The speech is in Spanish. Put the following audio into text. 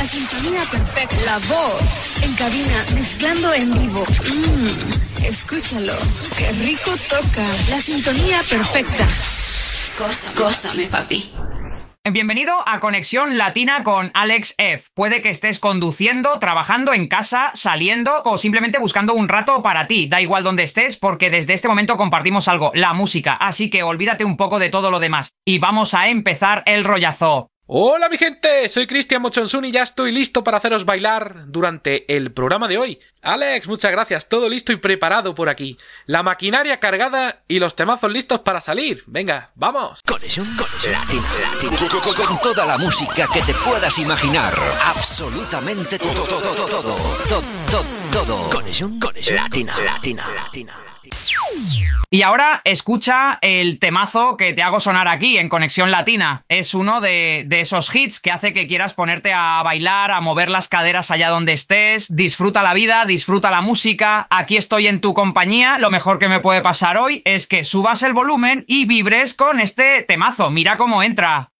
La sintonía perfecta. La voz. En cabina, mezclando en vivo. Escúchalo. Qué rico toca. La sintonía perfecta. Gózame, papi. Bienvenido a Conexión Latina con Alex F. Puede que estés conduciendo, trabajando en casa, saliendo o simplemente buscando un rato para ti. Da igual donde estés porque desde este momento compartimos algo, la música. Así que olvídate un poco de todo lo demás. Y vamos a empezar el rollazo. Hola mi gente, soy Cristian Mochonsun y ya estoy listo para haceros bailar durante el programa de hoy. Alex, muchas gracias, todo listo y preparado por aquí. La maquinaria cargada y los temazos listos para salir. Venga, vamos. Conexión Latina. Con toda la música que te puedas imaginar. Absolutamente todo. Conexión Latina. Y ahora escucha el temazo que te hago sonar aquí en Conexión Latina. Es uno de esos hits que hace que quieras ponerte a bailar, a mover las caderas allá donde estés. Disfruta la vida, disfruta la música. Aquí estoy en tu compañía. Lo mejor que me puede pasar hoy es que subas el volumen y vibres con este temazo. Mira cómo entra.